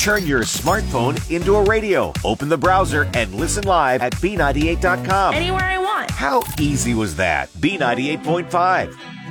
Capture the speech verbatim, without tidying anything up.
Turn your smartphone into a radio. Open the browser and listen live at B ninety-eight dot com. Anywhere I want. How easy was that? B ninety-eight point five.